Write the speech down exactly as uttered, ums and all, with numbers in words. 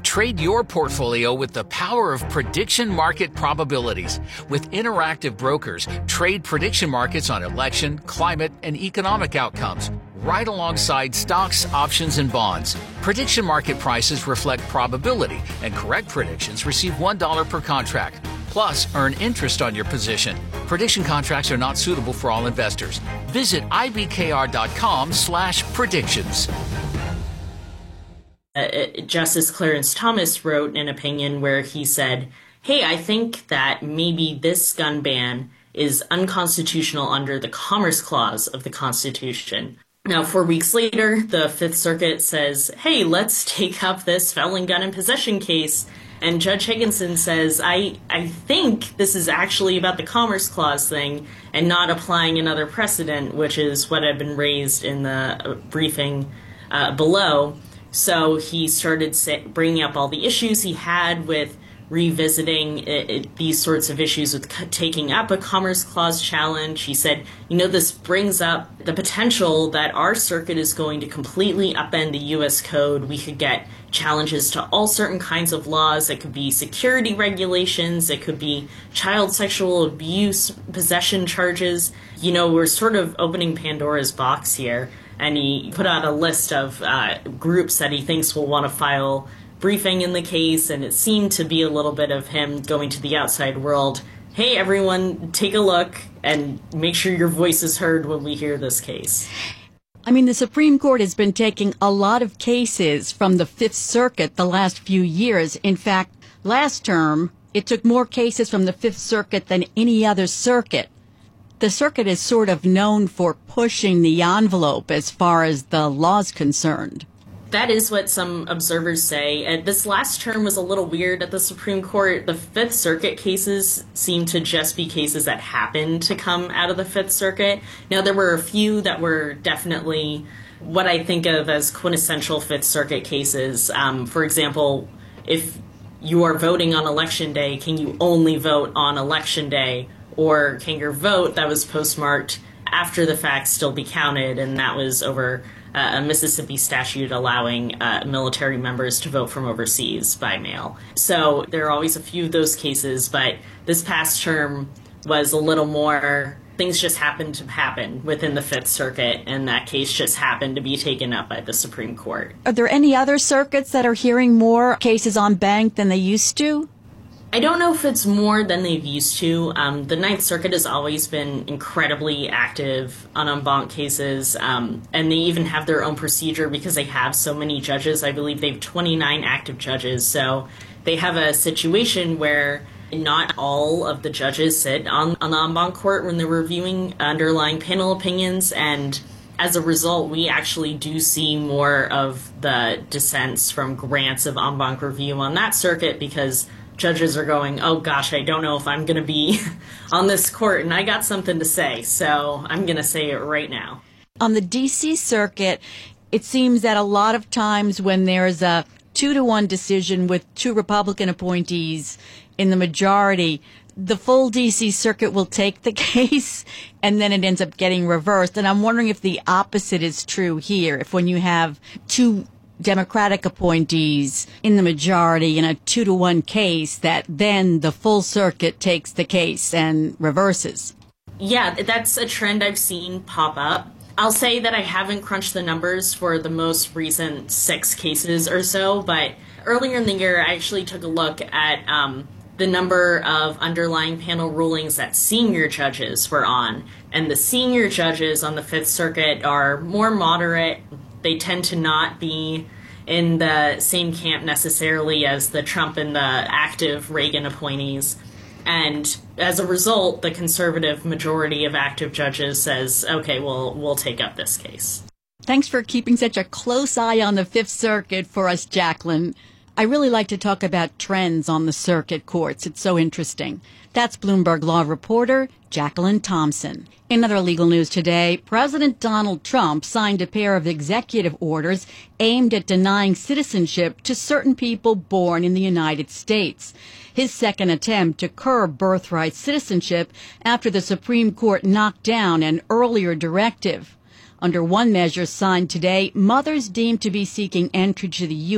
Trade your portfolio with the power of prediction market probabilities. With Interactive Brokers, trade prediction markets on election, climate, and economic outcomes, right alongside stocks, options, and bonds. Prediction market prices reflect probability, and correct predictions receive one dollar per contract. Plus, earn interest on your position. Prediction contracts are not suitable for all investors. Visit ibkr.com slash predictions. Uh, Justice Clarence Thomas wrote an opinion where he said, hey, I think that maybe this gun ban is unconstitutional under the Commerce Clause of the Constitution. Now, four weeks later, the Fifth Circuit says, hey, let's take up this felon gun in possession case. And Judge Higginson says, I, I think this is actually about the Commerce Clause thing and not applying another precedent, which is what had been raised in the briefing uh, below. So he started say, bringing up all the issues he had with revisiting it, it, these sorts of issues with c- taking up a Commerce Clause challenge. He said, you know, this brings up the potential that our circuit is going to completely upend the U S code. We could get challenges to all certain kinds of laws. It could be security regulations. It could be child sexual abuse, possession charges. You know, we're sort of opening Pandora's box here. And he put out a list of uh, groups that he thinks will want to file briefing in the case, and it seemed to be a little bit of him going to the outside world. Hey, everyone, take a look and make sure your voice is heard when we hear this case. I mean, the Supreme Court has been taking a lot of cases from the Fifth Circuit the last few years. In fact, last term, it took more cases from the Fifth Circuit than any other circuit. The circuit is sort of known for pushing the envelope as far as the law's concerned. That is what some observers say. And this last term was a little weird at the Supreme Court. The Fifth Circuit cases seem to just be cases that happened to come out of the Fifth Circuit. Now, there were a few that were definitely what I think of as quintessential Fifth Circuit cases. Um, for example, if you are voting on Election Day, can you only vote on Election Day? Or can your vote that was postmarked after the fact still be counted? And that was over uh, a Mississippi statute allowing uh, military members to vote from overseas by mail. So there are always a few of those cases, but this past term was a little more, things just happened to happen within the Fifth Circuit, and that case just happened to be taken up by the Supreme Court. Are there any other circuits that are hearing more cases on bank than they used to? I don't know if it's more than they've used to. Um, the Ninth Circuit has always been incredibly active on en banc cases, um, and they even have their own procedure because they have so many judges. I believe they have twenty-nine active judges, so they have a situation where not all of the judges sit on an en banc court when they're reviewing underlying panel opinions, and as a result, we actually do see more of the dissents from grants of en banc review on that circuit because judges are going, oh gosh, I don't know if I'm going to be on this court, and I got something to say, so I'm going to say it right now. On the D C circuit, it seems that a lot of times when there's a two to one decision with two Republican appointees in the majority, the full D C circuit will take the case, and then it ends up getting reversed. And I'm wondering if the opposite is true here, if when you have two Democratic appointees in the majority in a two to one case, that then the full circuit takes the case and reverses. Yeah, that's a trend I've seen pop up. I'll say that I haven't crunched the numbers for the most recent six cases or so, but earlier in the year, I actually took a look at um, the number of underlying panel rulings that senior judges were on. And the senior judges on the Fifth Circuit are more moderate. They tend to not be in the same camp necessarily as the Trump and the active Reagan appointees. And as a result, the conservative majority of active judges says, okay, well, we'll take up this case. Thanks for keeping such a close eye on the Fifth Circuit for us, Jacqueline. I really like to talk about trends on the circuit courts. It's so interesting. That's Bloomberg Law reporter Jacqueline Thompson. In other legal news today, President Donald Trump signed a pair of executive orders aimed at denying citizenship to certain people born in the United States. His second attempt to curb birthright citizenship after the Supreme Court knocked down an earlier directive. Under one measure signed today, mothers deemed to be seeking entry to the U